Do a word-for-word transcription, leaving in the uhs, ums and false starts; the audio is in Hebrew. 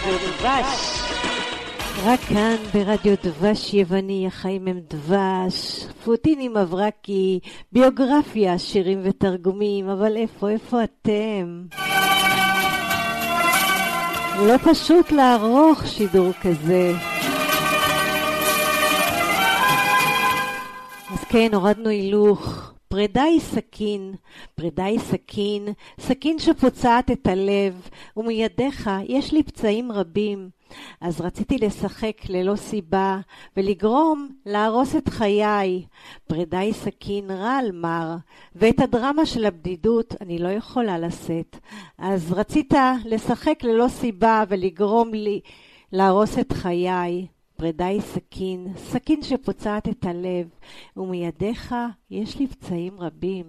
דבש. רק כאן ברדיו דבש יווני, החיים הם דבש. פוטיני מברקי, ביוגרפיה, שירים ותרגומים, אבל איפה, איפה אתם? לא פשוט לערוך שידור כזה. אז כן, הורדנו הילוך. פרידה היא סכין, פרידה היא סכין, סכין שפוצעת את הלב, ומידיך יש לי פצעים רבים. אז רציתי לשחק ללא סיבה, ולגרום להרוס את חיי. פרידה היא סכין רע על מר, ואת הדרמה של הבדידות אני לא יכולה לשאת. אז רצית לשחק ללא סיבה, ולגרום לי להרוס את חיי. פרידה היא סכין, סכין שפוצעת את הלב, ומידיך יש לי פצעים רבים.